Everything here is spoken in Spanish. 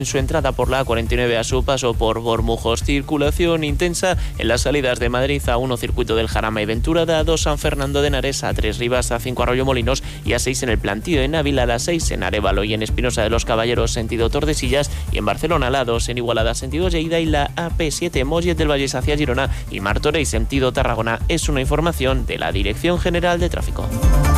en su entrada por la A49 a su paso por Bormujos. Circulación intensa en las salidas de Madrid: A1 Circuito del Jarama y Ventura, A2 San Fernando de Henares, A3 Rivas, A5 Arroyomolinos y A6 en el Plantío en Ávila, A6 en Arévalo y en Espinosa de los Caballeros sentido Tordesillas, y en Barcelona A2 en Igualada sentido Lleida, y la AP7 Mollet del Vallès hacia Girona y Martorell sentido Tarragona. Es una información de la Dirección General de Tráfico.